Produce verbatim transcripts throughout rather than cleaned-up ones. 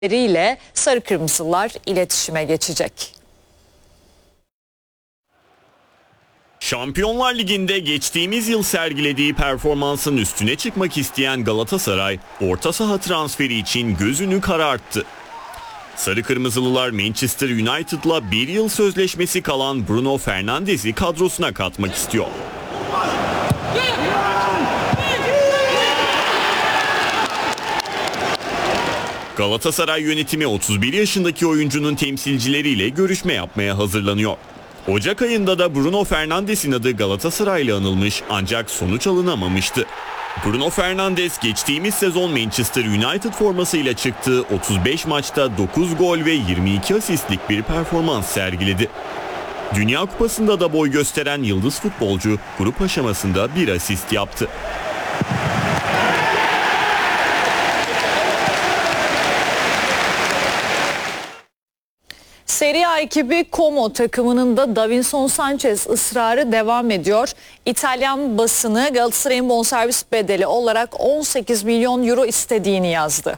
ile Sarı Kırmızılar iletişime geçecek. Şampiyonlar Ligi'nde geçtiğimiz yıl sergilediği performansın üstüne çıkmak isteyen Galatasaray, orta saha transferi için gözünü kararttı. Sarı Kırmızılılar Manchester United'la bir yıl sözleşmesi kalan Bruno Fernandes'i kadrosuna katmak istiyor. Galatasaray yönetimi otuz bir yaşındaki oyuncunun temsilcileriyle görüşme yapmaya hazırlanıyor. Ocak ayında da Bruno Fernandes'in adı Galatasaray'la anılmış ancak sonuç alınamamıştı. Bruno Fernandes geçtiğimiz sezon Manchester United formasıyla çıktığı otuz beş maçta dokuz gol ve yirmi iki asistlik bir performans sergiledi. Dünya Kupası'nda da boy gösteren yıldız futbolcu grup aşamasında bir asist yaptı. Serie A ekibi Como takımının da Davinson Sanchez ısrarı devam ediyor. İtalyan basını Galatasaray'ın bonservis bedeli olarak on sekiz milyon euro istediğini yazdı.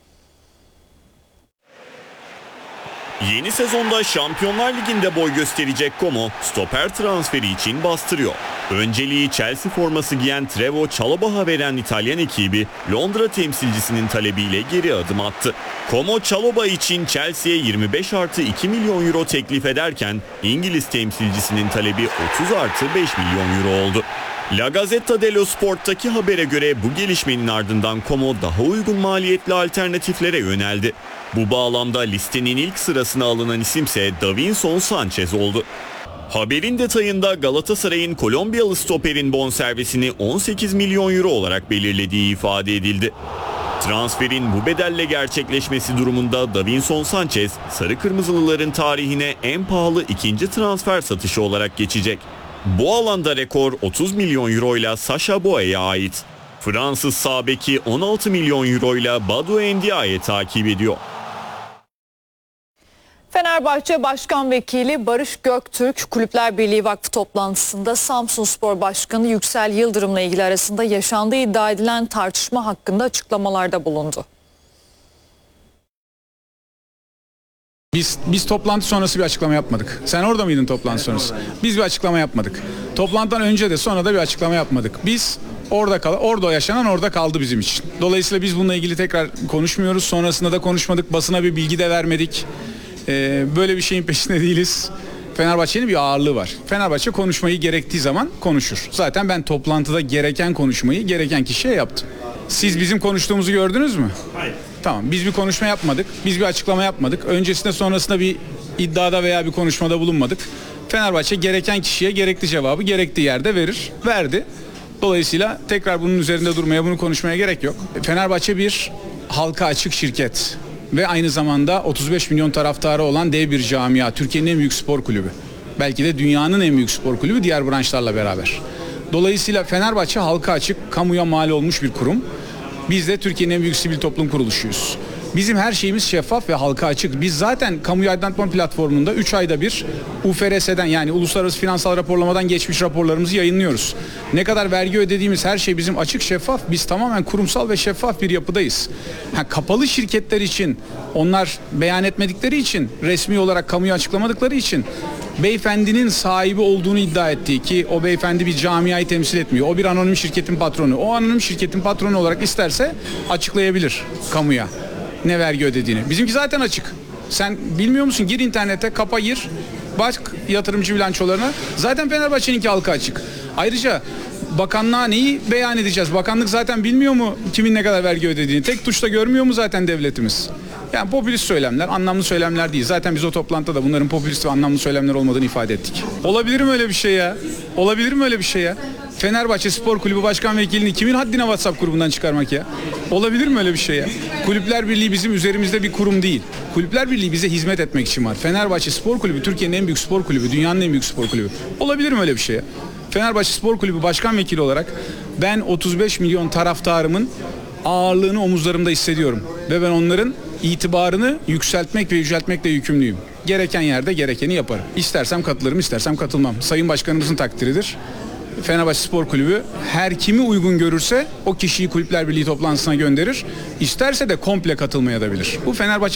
Yeni sezonda Şampiyonlar Ligi'nde boy gösterecek Como, stoper transferi için bastırıyor. Önceliği Chelsea forması giyen Trevoh Chalobah'a veren İtalyan ekibi Londra temsilcisinin talebiyle geri adım attı. Como Chalobah için Chelsea'ye yirmi beş artı iki milyon euro teklif ederken İngiliz temsilcisinin talebi otuz artı beş milyon euro oldu. La Gazzetta dello Sport'taki habere göre bu gelişmenin ardından Como daha uygun maliyetli alternatiflere yöneldi. Bu bağlamda listenin ilk sırasına alınan isimse Davinson Sanchez oldu. Haberin detayında Galatasaray'ın Kolombiyalı stoperin bonservisini on sekiz milyon euro olarak belirlediği ifade edildi. Transferin bu bedelle gerçekleşmesi durumunda Davinson Sanchez, Sarı Kırmızılıların tarihine en pahalı ikinci transfer satışı olarak geçecek. Bu alanda rekor otuz milyon euro ile Sacha Boey'e ait. Fransız sağ beki on altı milyon euro ile Badou Ndiaye takip ediyor. Fenerbahçe Başkan Vekili Barış Göktürk, Kulüpler Birliği Vakfı toplantısında Samsunspor Başkanı Yüksel Yıldırım'la ilgili arasında yaşandığı iddia edilen tartışma hakkında açıklamalarda bulundu. Biz biz toplantı sonrası bir açıklama yapmadık. Sen orada mıydın toplantı sonrası? Biz bir açıklama yapmadık. Toplantıdan önce de sonra da bir açıklama yapmadık. Biz orada kal orada yaşanan orada kaldı bizim için. Dolayısıyla biz bununla ilgili tekrar konuşmuyoruz. Sonrasında da konuşmadık. Basına bir bilgi de vermedik. Ee, böyle bir şeyin peşinde değiliz. Fenerbahçe'nin bir ağırlığı var. Fenerbahçe konuşmayı gerektiği zaman konuşur. Zaten ben toplantıda gereken konuşmayı gereken kişiye yaptım. Siz bizim konuştuğumuzu gördünüz mü? Hayır. Tamam, biz bir konuşma yapmadık. Biz bir açıklama yapmadık. Öncesinde sonrasında bir iddiada veya bir konuşmada bulunmadık. Fenerbahçe gereken kişiye gerekli cevabı gerektiği yerde verir. Verdi. Dolayısıyla tekrar bunun üzerinde durmaya, bunu konuşmaya gerek yok. Fenerbahçe bir halka açık şirket ve aynı zamanda otuz beş milyon taraftarı olan dev bir camia. Türkiye'nin en büyük spor kulübü. Belki de dünyanın en büyük spor kulübü diğer branşlarla beraber. Dolayısıyla Fenerbahçe halka açık, kamuya mal olmuş bir kurum. Biz de Türkiye'nin en büyük sivil toplum kuruluşuyuz. Bizim her şeyimiz şeffaf ve halka açık. Biz zaten kamuya aydınlatma platformunda üç ayda bir U F R S'den yani Uluslararası Finansal Raporlamadan geçmiş raporlarımızı yayınlıyoruz. Ne kadar vergi ödediğimiz her şey bizim açık, şeffaf. Biz tamamen kurumsal ve şeffaf bir yapıdayız. Ha, kapalı şirketler için, onlar beyan etmedikleri için, resmi olarak kamuya açıklamadıkları için beyefendinin sahibi olduğunu iddia ettiği, ki o beyefendi bir camiayı temsil etmiyor. O bir anonim şirketin patronu. O anonim şirketin patronu olarak isterse açıklayabilir kamuya ne vergi ödediğini. Bizimki zaten açık. Sen bilmiyor musun? Gir internete, kapa gir. Bak yatırımcı bilançolarına. Zaten Fenerbahçe'ninki halka açık. Ayrıca bakanlığa neyi beyan edeceğiz? Bakanlık zaten bilmiyor mu kimin ne kadar vergi ödediğini? Tek tuşta görmüyor mu zaten devletimiz? Yani popülist söylemler, anlamlı söylemler değil. Zaten biz o toplantıda da bunların popülist ve anlamlı söylemler olmadığını ifade ettik. Olabilir mi öyle bir şey ya? Olabilir mi öyle bir şey ya? Fenerbahçe Spor Kulübü Başkan Vekilini kimin haddine WhatsApp grubundan çıkarmak ya? Olabilir mi öyle bir şey ya? Kulüpler Birliği bizim üzerimizde bir kurum değil. Kulüpler Birliği bize hizmet etmek için var. Fenerbahçe Spor Kulübü Türkiye'nin en büyük spor kulübü, dünyanın en büyük spor kulübü. Olabilir mi öyle bir şey ya? Fenerbahçe Spor Kulübü Başkan Vekili olarak ben otuz beş milyon taraftarımın ağırlığını omuzlarımda hissediyorum. Ve ben onların itibarını yükseltmek ve yüceltmekle yükümlüyüm. Gereken yerde gerekeni yaparım. İstersem katılırım, istersem katılmam. Sayın Başkanımızın takdiridir. Fenerbahçe Spor Kulübü her kimi uygun görürse o kişiyi Kulüpler Birliği toplantısına gönderir. İsterse de komple katılmaya da bilir. Bu Fenerbahçe